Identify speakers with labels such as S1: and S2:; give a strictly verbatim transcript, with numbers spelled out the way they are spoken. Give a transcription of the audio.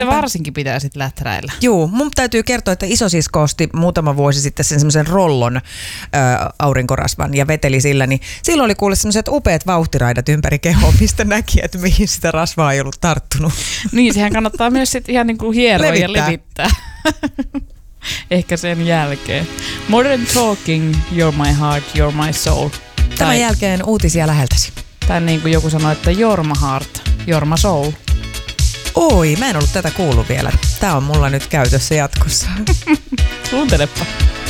S1: varsinkin pitää sitten läträillä.
S2: Juu, mun täytyy kertoa, että isosisko osti muutama vuosi sitten sen semmoisen rollon ä, aurinkorasvan ja veteli sillä, niin silloin oli kuule semmoiset upeat vauhtiraidat ympäri kehoa, mistä näki, että mihin sitä rasvaa ei ollut tarttunut.
S1: Niin, sehän kannattaa myös sit ihan niinku hieroa ja
S2: Levittää.
S1: levittää. Ehkä sen jälkeen. Modern Talking, You're My Heart, You're My Soul.
S2: Tämän
S1: Tai,
S2: jälkeen uutisia läheltäsi.
S1: tai niin kuin joku sanoi, että You're My Heart, You're My Soul.
S2: Oi, mä en ollut tätä kuullut vielä. Tää on mulla nyt käytössä jatkossa.
S1: Kuuntelepa.